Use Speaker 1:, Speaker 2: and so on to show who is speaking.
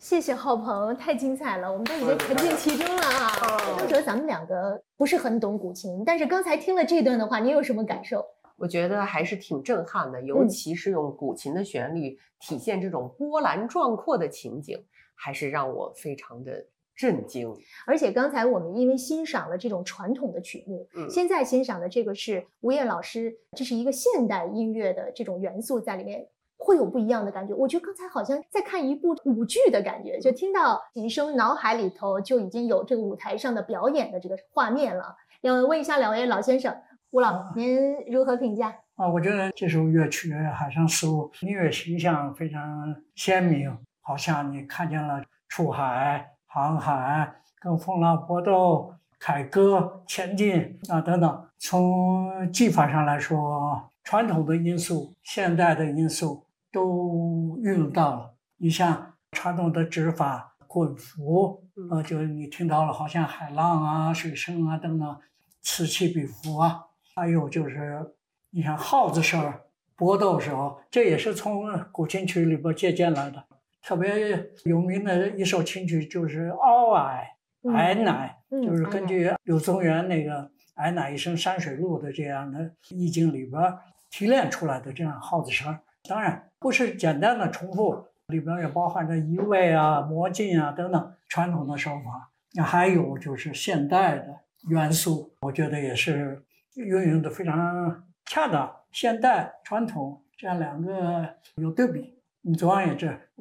Speaker 1: 谢谢浩鹏，太精彩了，我们都已经沉浸其中了啊！张哲，咱们两个不是很懂古琴，但是刚才听了这段的话，你有什么感受？
Speaker 2: 我觉得还是挺震撼的，尤其是用古琴的旋律体现这种波澜壮阔的情景，还是让我非常的震惊。
Speaker 1: 而且刚才我们因为欣赏了这种传统的曲目，现在欣赏的这个是吴燕老师，这是一个现代音乐的这种元素在里面。会有不一样的感觉，我觉得刚才好像在看一部舞剧的感觉，就听到琴声，脑海里头就已经有这个舞台上的表演的这个画面了。要问一下两位老先生，吴老，您如何评价？
Speaker 3: 我觉得这首乐曲《海上丝路》音乐形象非常鲜明，好像你看见了出海、航海、跟风浪搏斗、凯歌、前进等等。从技法上来说，传统的因素、现代的因素都运用到了。你像传统的指法、滚符，就是你听到了，好像海浪啊、水声啊等等，此起彼伏啊。还有就是你像号子声、搏斗时候，这也是从古琴曲里边借鉴来的。特别有名的一首琴曲就是《媪毐乃》，就是根据柳宗元那个“毐乃一声山水路”的这样的意境里边提炼出来的这样号子声。当然不是简单的重复，里边也包含着移位啊、模进啊等等传统的手法。还有就是现代的元素，我觉得也是运用的非常恰当，现代传统这样两个有对比。总而言之，